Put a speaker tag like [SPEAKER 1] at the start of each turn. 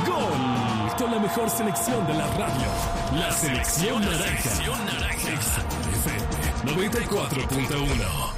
[SPEAKER 1] Gol con la mejor selección de la radio. La selección naranja. 94.1.